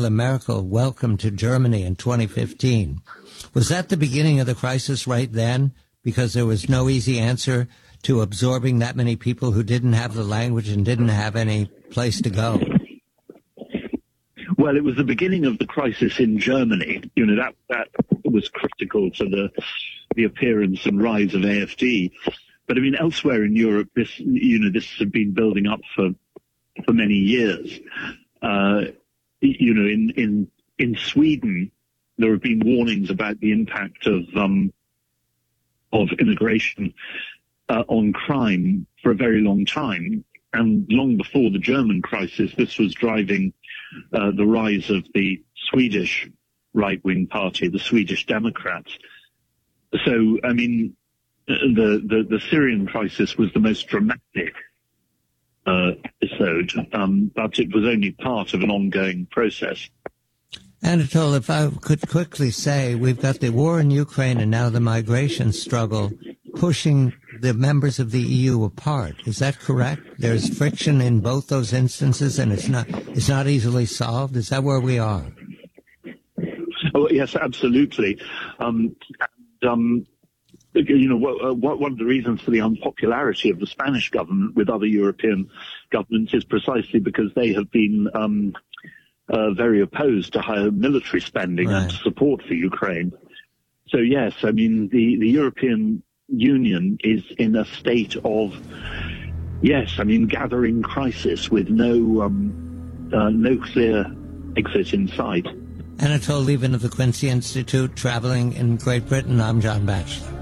Angela Merkel welcomed to Germany in 2015. Was that the beginning of the crisis right then? Because there was no easy answer to absorbing that many people who didn't have the language and didn't have any place to go. Well, it was the beginning of the crisis in Germany. You know, that was critical to the appearance and rise of AfD. But I mean, elsewhere in Europe, this had been building up for many years. In Sweden, there have been warnings about the impact of immigration on crime for a very long time. And long before the German crisis, this was driving the rise of the Swedish right-wing party, the Swedish Democrats. So, I mean, the Syrian crisis was the most dramatic episode, but it was only part of an ongoing process. Anatol, if I could quickly say, we've got the war in Ukraine and now the migration struggle pushing the members of the EU apart. Is that correct? There's friction in both those instances, and it's not easily solved. Is that where we are? Oh, yes, absolutely. One of the reasons for the unpopularity of the Spanish government with other European governments is precisely because they have been very opposed to higher military spending and support for Ukraine. So, yes, I mean, the European Union is in a state of, gathering crisis with no clear exit in sight. Anatol Lieven of the Quincy Institute, traveling in Great Britain. I'm John Batchelor.